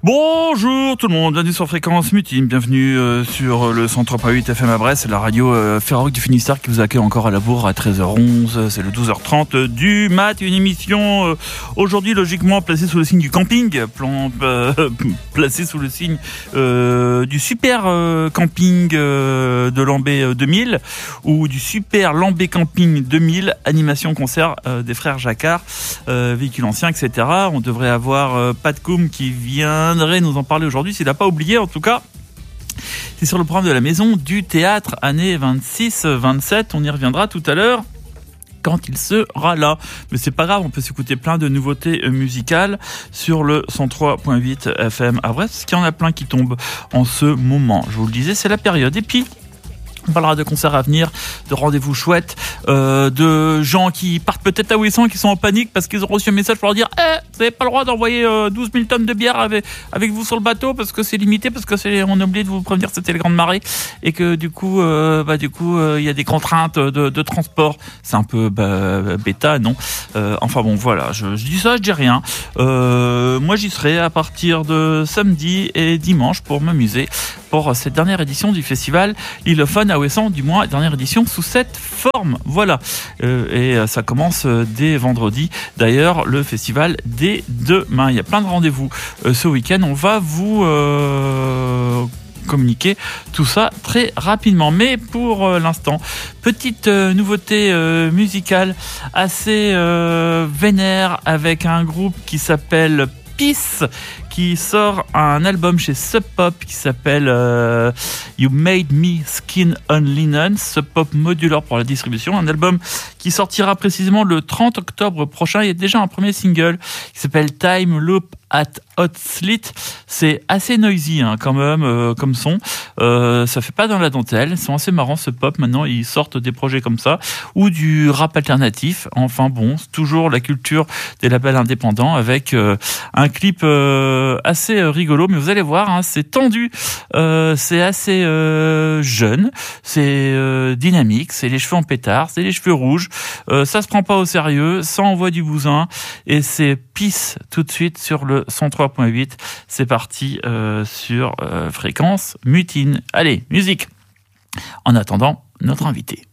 Bonjour tout le monde, bienvenue sur Fréquence Mutine, bienvenue sur le 103.8 FM à Brest, c'est la radio Ferroc du Finistère qui vous accueille encore à la bourre à 13h11, c'est le 12h30 du mat, une émission aujourd'hui logiquement placée sous le signe du camping, placée sous le signe du super camping de Lambé 2000 ou du super Lambé Camping 2000, animation concert des frères Jacquard, véhicule ancien, etc. On devrait avoir Pat Koum qui viendrait nous en parler aujourd'hui, s'il n'a pas oublié en tout cas. C'est sur le programme de la Maison du Théâtre, année 26-27, on y reviendra tout à l'heure quand il sera là. Mais c'est pas grave, on peut s'écouter plein de nouveautés musicales sur le 103.8 FM à Brest, parce qu'il y en a plein qui tombent en ce moment. Je vous le disais, c'est la période. Et puis, on parlera de concerts à venir, de rendez-vous chouettes, de gens qui partent peut-être à Ouessant, qui sont en panique parce qu'ils ont reçu un message pour leur dire vous n'avez pas le droit d'envoyer 12 000 tonnes de bière avec vous sur le bateau parce que c'est limité, parce que on a oublié de vous prévenir que c'était les grandes marées et que du coup il y a des contraintes de transport. C'est un peu bêta, non? Enfin bon, voilà, je dis ça, je dis rien. Moi j'y serai à partir de samedi et dimanche pour m'amuser pour cette dernière édition du festival Lillophone à Ouessant, du moins dernière édition sous cette forme. Voilà, et ça commence dès vendredi. D'ailleurs, le festival dès demain. Il y a plein de rendez-vous ce week-end. On va vous communiquer tout ça très rapidement. Mais pour l'instant, petite nouveauté musicale assez vénère avec un groupe qui s'appelle Peace, qui sort un album chez Sub Pop qui s'appelle You Made Me Skin on Linen, Sub Pop Modular pour la distribution, un album qui sortira précisément le 30 octobre prochain. Il y a déjà un premier single qui s'appelle Time Loop at Hot Slit. C'est assez noisy quand même comme son, ça fait pas dans la dentelle, ils sont assez marrants ce pop. Maintenant ils sortent des projets comme ça ou du rap alternatif. Enfin bon, c'est toujours la culture des labels indépendants avec un clip assez rigolo, mais vous allez voir, c'est tendu, c'est assez jeune, c'est dynamique, c'est les cheveux en pétard, c'est les cheveux rouges, ça se prend pas au sérieux, ça envoie du bousin, et c'est Peace tout de suite sur le 103.8. C'est parti sur Fréquence Mutine. Allez, musique. En attendant, notre invité.